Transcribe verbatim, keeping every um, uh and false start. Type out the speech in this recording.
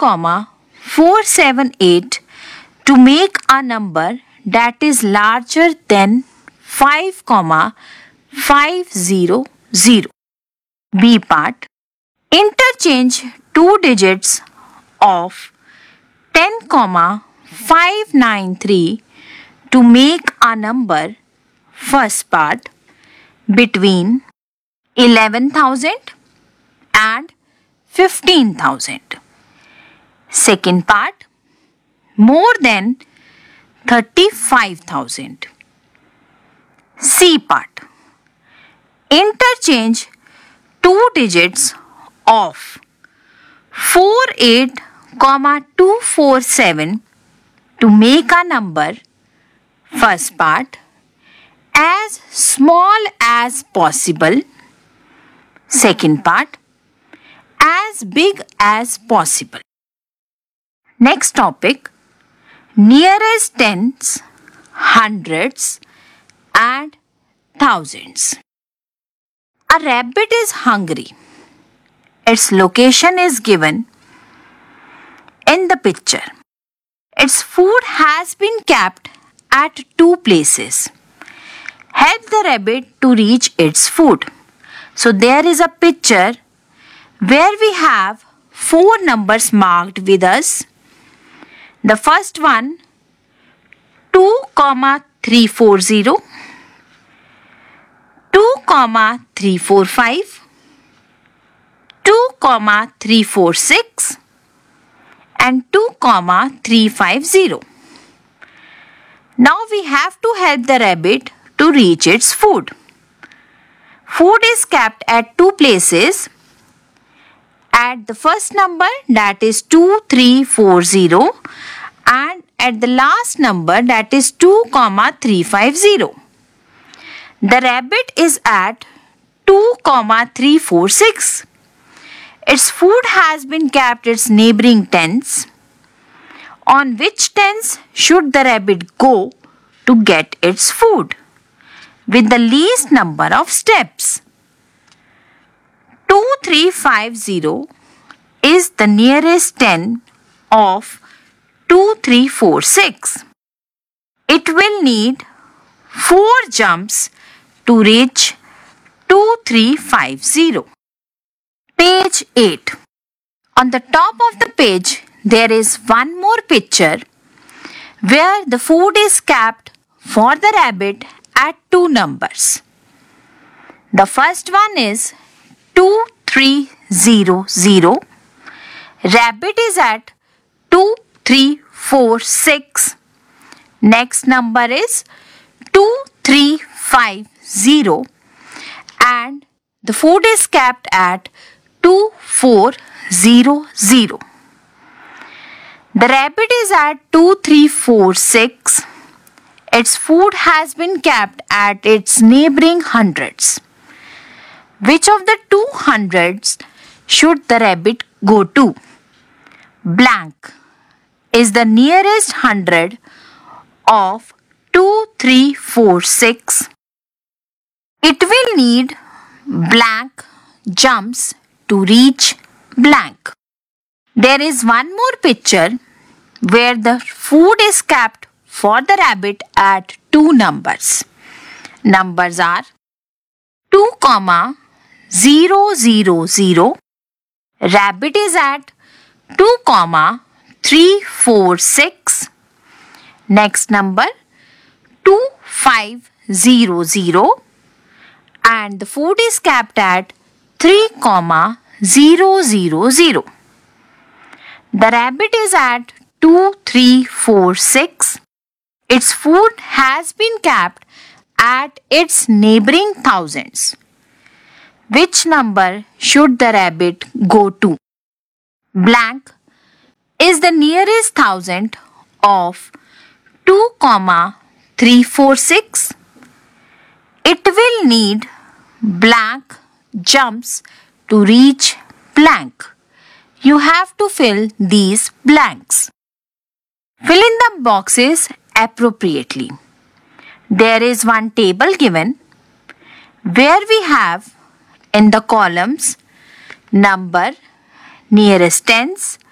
comma four seven eight to make a number that is larger than five comma five zero zero. B part. Interchange two digits of ten comma five nine three to make a number, first part, between eleven thousand and fifteen thousand. Second part, more than thirty-five thousand. C part. Interchange two digits of forty-eight comma two forty-seven to make a number, first part, as small as possible. Second part, as big as possible. Next topic, nearest tens, hundreds and thousands. A rabbit is hungry. Its location is given in the picture. Its food has been kept at two places. Help the rabbit to reach its food. So there is a picture where we have four numbers marked with us. The first one, two comma three four zero, two comma three four five, two comma three four six and two comma three five zero. Now we have to help the rabbit to reach its food. Food is kept at two places. At the first number, that is two three four zero, and at the last number, that is two comma three five zero. The rabbit is at two comma three four six. Its food has been kept at its neighboring tens. On which tens should the rabbit go to get its food with the least number of steps? two three five zero is the nearest ten of two three four six. It will need four jumps to reach two three five zero. Page eight. On the top of the page, there is one more picture where the food is kept for the rabbit at two numbers. The first one is two three zero zero. Rabbit is at two three four six. Next number is two three five zero and the food is kept at two four zero zero. The rabbit is at two three four six. Its food has been kept at its neighboring hundreds. Which of the two hundreds should the rabbit go to? Blank is the nearest hundred of two three four six. It will need blank jumps to reach blank. There is one more picture where the food is kept for the rabbit at two numbers. Numbers are two comma zero zero zero. Rabbit is at two comma three four six. Next number two five zero zero and the food is kept at three comma zero zero zero. The rabbit is at two three four six. Its food has been kept at its neighboring thousands. Which number should the rabbit go to? Blank is the nearest thousand of two comma three four six. It will need blank jumps to reach blank. You have to fill these blanks. Fill in the boxes appropriately. There is one table given where we have in the columns number, nearest tens,